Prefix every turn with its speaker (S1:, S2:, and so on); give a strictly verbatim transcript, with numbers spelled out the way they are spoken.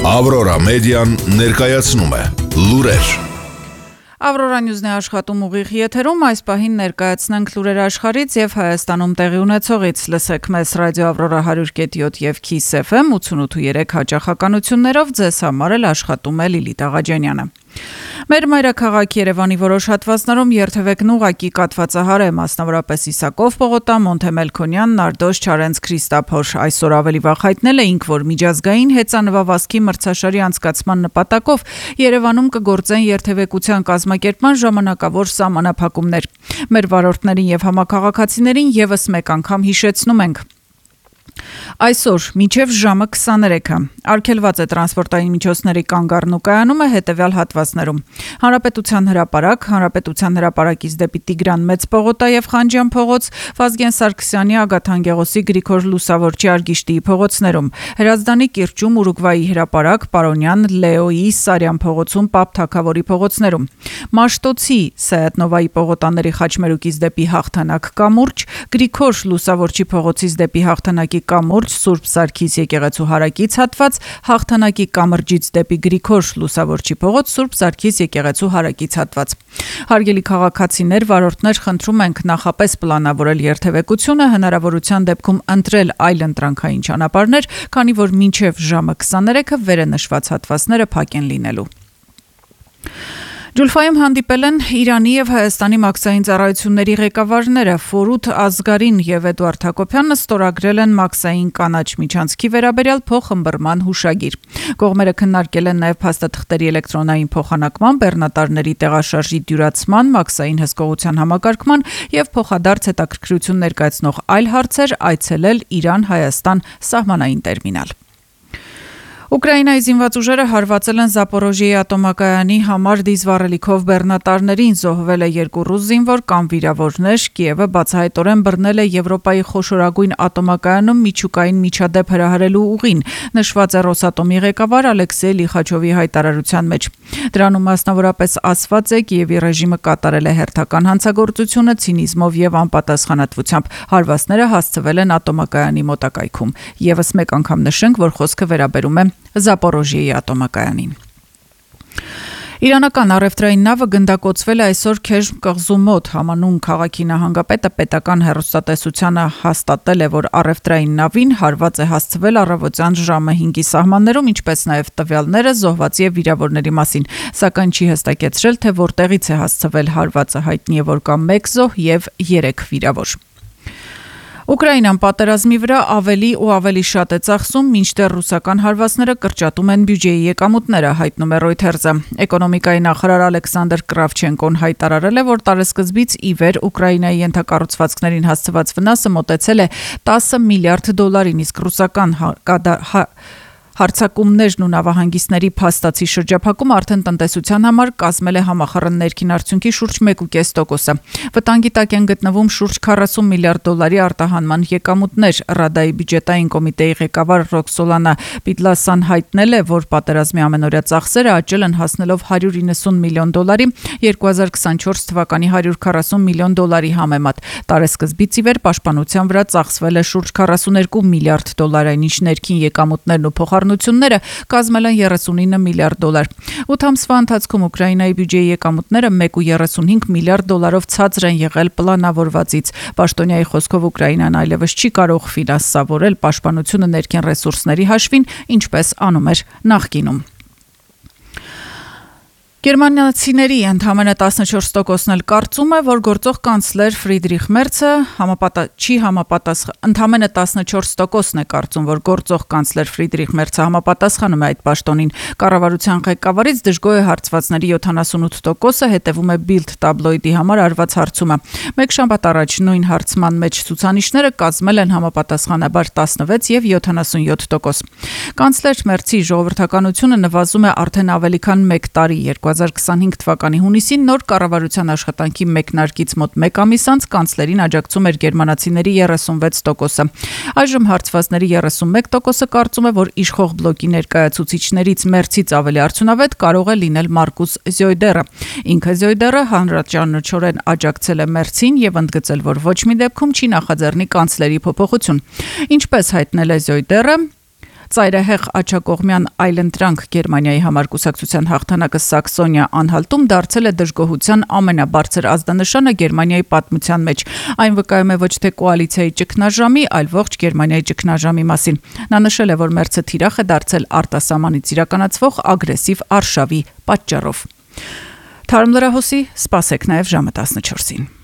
S1: Ավրորա մեդիան ներկայացնում է լուրեր։
S2: Ավրորա նյուզն է աշխատում ուղիղ եթերում, այս պահին ներկայացնենք լուրեր աշխարհից եւ Հայաստանում տեղի ունեցողից։ Լսեք մեզ ռադիո Ավրորա one hundred point seven եւ Kiss F M eighty-eight point three հաճախականություններով, ձեզ համար էլ աշխատում է Լիլիթ Աղաջանյանը։ Մեր մայրաքաղաք Երևանի որոշ հատվածներում երթևեկն ուղակի կաթվածահար է, մասնավորապես Իսակով պողոտա, Մոնտեմելքոնյան, Նարդոս, Չարենց, Քրիստափոր։ Այսօր ավելի վաղ հայտնել էինք, որ միջազգային հեծանվավազքի մրցաշարի անցկացման նպատակով Երևանում կգործեն երթևեկության կազմակերպման ժամանակավոր սահմանափակումներ։ Մեր վարորդներին եւ համաքաղաքացիներին եւս մեկ անգամ հիշեցնում ենք. Այսօր մինչև ժամը twenty-three-ը արգելված է տրանսպորտային միջոցների կանգառն ու կայանումը հետևյալ հատվածներում. Հանրապետության հրապարակ, Հանրապետության հրապարակից դեպի Տիգրան Մեծ պողոտա եւ Խանջյան փողոց, Վազգեն Սարգսյանի, Ագաթան Գեղոսի, Գրիգոր Լուսավորչի, Արգիշտիի փողոցներում, Հրազդանի կիրճում, Ուրուգվայի հրապարակ, Պարոնյան, Լեոյի, Սարյան փողոցում, Պապ Թագավորի փողոցներում, Մաշտոցի, Սայաթնովայի պողոտաների խաչմերուկից դեպի Հաղթանակ կամուրջ, Գրիգոր Լուսավորչի փողոցից դեպի Հաղթանակի կամուրջ, Սուրբ Սարգիս եկեղեցու հարակից հատված, Հաղթանակի կամրջից դեպի Գրիգոր Լուսավորչի փողոց, Սուրբ Սարգիս եկեղեցու հարակից հատված։ Հարգելի քաղաքացիներ, վարորդներ, խնդրում ենք նախապես պլանավորել երթևեկությունը, հնարավորության դեպքում ընտրել այլ ընտրանքային ճանապարհներ, քանի որ մինչև ժամը twenty-three-ը վերը նշված հատվածները փակ են լինելու։ Ջուլֆայում հանդիպել են Իրանի եւ Հայաստանի մաքսային ծառայությունների ղեկավարները։ Ֆորութ Ազգարին եւ Էդուարդ Հակոբյանը ստորագրել են մաքսային կանաչ միջանցքի վերաբերյալ փոխըմբռնման հուշագիր։ Կողմերը քննարկել են նաեւ փաստաթղթերի էլեկտրոնային փոխանակման, բեռնատարների տեղաշարժի դյուրացման, մաքսային հսկողության համակարգման եւ փոխադարձ հետաքրքրություն ներկայացնող այլ հարցեր, այցելել Իրան-Հայաստան սահմանային տերմինալ։ Ուկրաինայի զինված ուժերը հարվածել են Զապորոժիեի ատոմակայանի համար դիզվառելիքով բեռնատարներին, զոհվել է երկու ռուս զինվոր կամ վիրավորներ, Կիևը բացահայտորեն բռնել է Եվրոպայի խոշորագույն ատոմակայանում միջուկային միջադեպ հրահրելու ուղին, նշված է Ռոսատոմի ղեկավար Ալեքսեյ Լիխաչովի հայտարարության մեջ։ Դրանում մասնավորապես ասված է, Կիևի ռեժիմը կատարել է հերթական հանցագործությունը ցինիզմով եւ անպատասխանատվությամբ, հարվածները հասցվել են ատոմակայանի մոտակայքում։ Եվս մեկ անգամ նշենք, որ խոսքը վերաբերում է Զապորոժիեի ատոմակայանին։ Իրանական առևտրային նավը գնդակոծվել է այսօր Քեժմ կղզու մոտ, համանուն քաղաքի նահանգապետը պետական հեռուստատեսությանը հաստատել է, որ առևտրային նավին հարված է հասցվել առավոտյան ժամը five-ի սահմաններում, ինչպես նաև տվյալները զոհվածի եւ վիրավորների մասին, սակայն չի հստակեցրել, թե որտեղից է հասցվել հարվածը, հայտնի է, որ կա մեկ զոհ եւ three վիրավոր։ Ուկրաինան պատերազմի վրա ավելի ու ավելի շատ է ծախսում, մինչդեռ ռուսական հարվածները կրճատում են բյուջեի եկամուտները, հայտնում է Reuters-ը։ Էկոնոմիկայի նախարար Ալեքսանդր Կրավչենկոն հայտարարել է, որ տարեսկզբից ի վեր Ուկրաինայի ենթակառուցվածքներին հասցված վնասը մոտեցել է ten միլիարդ դոլարին, իսկ ռուսական հարցակումներն ու նավահանգիստների փաստացի շրջափակում արդեն տնտեսության համար կազմել է համախառն ներքին արդյունքի շուրջ one point five տոկոս։ Վտանգի տակ են գտնվում շուրջ forty միլիարդ դոլարի արտահանման եկամուտներ։ Ռադայի բյուջետային կոմիտեի ղեկավար Ռոքսոլանա Պիդլասան հայտնել է, որ պատերազմի ամենօրյա ծախսերը աճել են հասնելով one hundred ninety միլիոն դոլարի twenty twenty-four թվականի one hundred forty միլիոն դոլարի համեմատ։ Տարեսկզբից ի վեր պաշտպանության վրա ծախսվել է շուրջ forty-two միլիարդ դոլար, այնինչ ներքին եկամուտներն ու փոխառնությունները կազմել են thirty-nine միլիարդ դոլար։ Ութ ամսվա ընթացքում Ուկրաինայի բյուջեի եկամուտները one point thirty-five միլիարդ դոլարով ցածր են եղել պլանավորվածից։ Պաշտոնյայի խոսքով Ուկրաինան այլևս չի կարող ֆինանսավորել պաշտպանությունը ներքին ռեսուրսների հաշվին, ինչպես անում էր նախկինում։ Գերմանացիների ընդամենը fourteen տոկոսն էլ կարծում է, որ գործող կանցլեր Ֆրիդրիխ Մերցը համապատա չի համապատասխան ընդամենը fourteen տոկոսն է կարծում, որ գործող կանցլեր Ֆրիդրիխ Մերցը համապատասխանում է այդ պաշտոնին։ Կառավարության ղեկավարից դժգոհ է հարցվածների seventy-eight տոկոսը, հետևում է Bild տաբլոիդի համար արված հարցումը։ Մեկ շաբաթ առաջ նույն հարցման մեջ ցուցանիշները կազմել են համապատասխանաբար sixteen եւ seventy-seven տոկոս։ Կանցլեր Մերցի ժողովրդականությունը նվազում է արդեն ավելի քան մեկ տարի։ twenty twenty-five թվականի հունիսին նոր կառավարության աշխատանքի մեկնարկից մոտ մեկ ամիս անց կանցլերին աջակցում էր գերմանացիների thirty-six տոկոսը։ Այժմ հարցվածների thirty-one տոկոսը կարծում է, որ իշխող բլոկի ներկայացուցիչներից Մերցից ավելի արդյունավետ կարող է լինել Մարկուս Զյոյդերը։ Ինքը Զյոյդերը հանրաճանաչորեն աջակցել է Մերցին եւ ընդգծել, որ ոչ մի դեպքում չի նախաձեռնի կանցլերի փոփոխություն։ Ինչպես հայտնել է Զյոյդերը, Ծայրահեղ աջակողմյան այլընտրանք Գերմանիայի համար կուսակցության հաղթանակը Սաքսոնիա անհալտում դարձել է դժգոհության ամենաբարձր ազդանշանը Գերմանիայի պատմության մեջ։ Այն վկայում է ոչ թե կոալիցիայի ճգնաժամի, այլ ողջ Գերմանիայի ճգնաժամի մասին։ Նա նշել է, որ Մերցը թիրախ է դարձել արտասահմանից իրականացվող ագրեսիվ արշավի պատճառով։ Թարմ լրահոսի սպասեք նաև ժամը տասնչորսին։